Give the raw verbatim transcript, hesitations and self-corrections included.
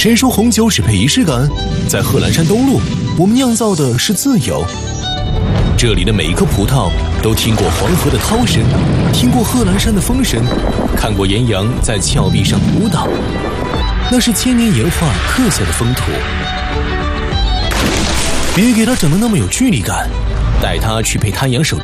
谁说红酒只配仪式感？在贺兰山东路，我们酿造的是自由。这里的每一颗葡萄都听过黄河的涛声，听过贺兰山的风声，看过岩羊在峭壁上舞蹈。那是千年岩画刻下的风土。别给它整得那么有距离感，带它去配滩羊手